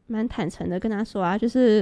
蛮坦诚的跟他说啊，就是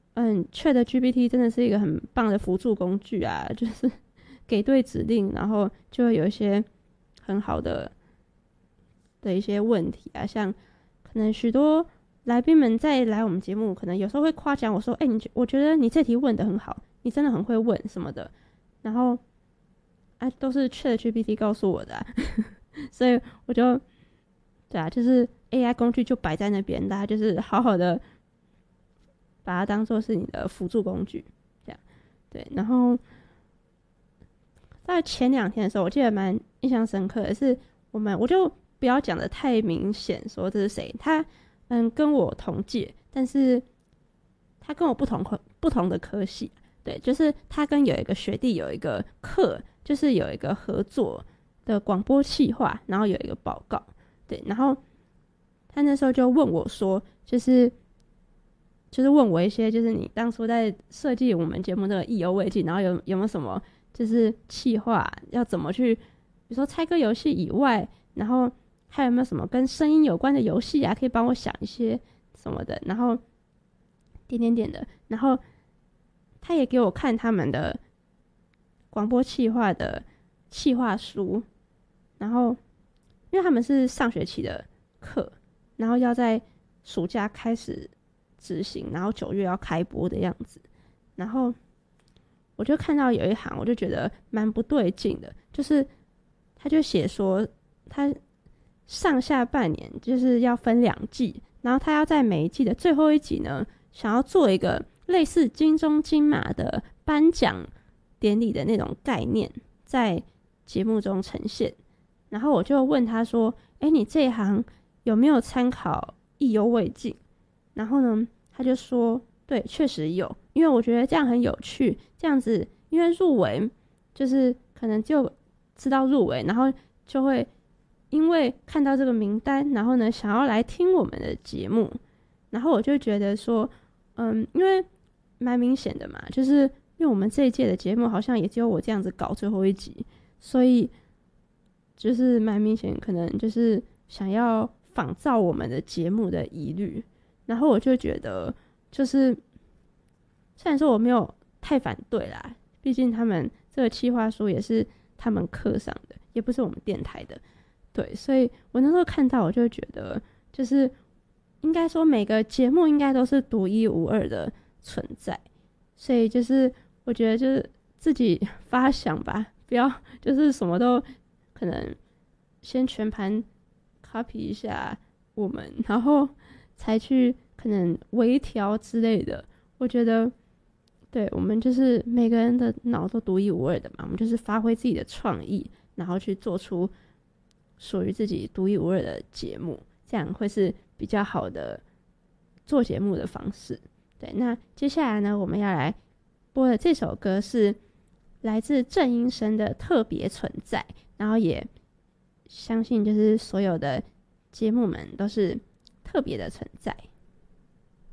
ChatGPT 真的是一个很棒的辅助工具啊，就是给对指令，然后就会有一些很好的一些问题啊，像可能许多来宾们在来我们节目，可能有时候会夸奖我说，我觉得你这题问得很好，你真的很会问什么的，然后都是 ChatGPT 告诉我的啊所以我就对啊，就是 AI 工具就摆在那边，大家就是好好的把它当做是你的辅助工具，这样对。然后在前2天的时候，我记得蛮印象深刻的是，我就不要讲的太明显，说这是谁，他跟我同届，但是他跟我不同的科系，对，就是他跟有一个学弟有一个课，就是有一个合作的广播企划，然后有一个报告，对，然后他那时候就问我说，就是问我一些，就是你当初在设计我们节目这个意犹未尽，然后有没有什么就是企划要怎么去，比如说猜歌游戏以外，然后还有没有什么跟声音有关的游戏啊，可以帮我想一些什么的，然后点点点的，然后他也给我看他们的广播企划的企划书，然后因为他们是上学期的课，然后要在暑假开始执行，然后9月要开播的样子，然后我就看到有一行，我就觉得蛮不对劲的，就是他就写说他上下半年就是要分2季，然后他要在每一季的最后一集呢，想要做一个类似金钟金马的颁奖典礼的那种概念在节目中呈现。然后我就问他说，你这一行有没有参考意犹未尽？然后呢，他就说对，确实有，因为我觉得这样很有趣，这样子因为入围就是可能就知道入围，然后就会因为看到这个名单，然后呢想要来听我们的节目。然后我就觉得说因为蛮明显的嘛，就是因为我们这一届的节目好像也只有我这样子搞最后一集，所以就是蛮明显可能就是想要仿造我们的节目的疑虑。然后我就觉得就是虽然说我没有太反对啦，毕竟他们这个企划书也是他们课上的，也不是我们电台的，对，所以我那时候看到我就觉得就是应该说每个节目应该都是独一无二的存在，所以就是我觉得就是自己发想吧，不要就是什么都可能先全盘 copy 一下我们，然后才去可能微调之类的。我觉得对，我们就是每个人的脑都独一无二的嘛，我们就是发挥自己的创意，然后去做出属于自己独一无二的节目，这样会是比较好的做节目的方式。对，那接下来呢，我们要来播的这首歌是来自郑英生的《特别存在》，然后也相信就是所有的节目们都是特别的存在。